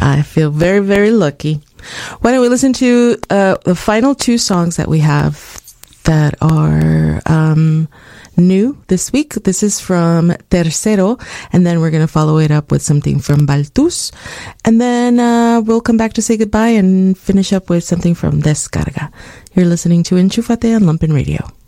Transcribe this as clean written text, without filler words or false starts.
I feel very, very lucky. Why don't we listen to the final two songs that we have that are new this week. This is from Tercero, and then we're going to follow it up with something from Baltus. And then we'll come back to say goodbye and finish up with something from Descarga. You're listening to Enchúfate on Lumpen Radio.